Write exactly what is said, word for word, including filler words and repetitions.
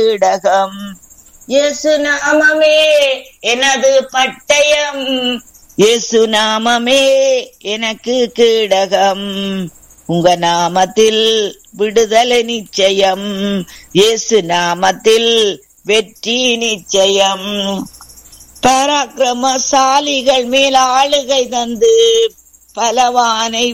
இடகம். இயேசு நாமமே எனது பட்டயம், இயேசு நாமமே எனக்கு கீடகம். உங்க நாமத்தில் விடுதலை நிச்சயம், இயேசு நாமத்தில் வெற்றி நிச்சயம். பராக்கிரமசாலிகள் மேல் ஆளுகை தந்து பலவானை